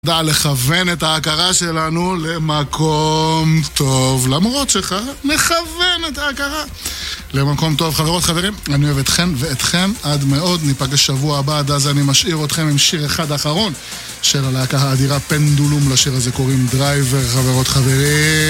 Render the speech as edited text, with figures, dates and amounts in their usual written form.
דע לכוון את ההכרה שלנו למקום טוב, למרות שך מכוון את ההכרה למקום טוב. חברות, חברים, אני אוהב אתכם ואתכם עד מאוד. ניפגש שבוע הבא, עד אז אני משאיר אתכם עם שיר אחד האחרון של הלהקה האדירה פנדולום. לשיר הזה קוראים דרייבר. חברות, חברים,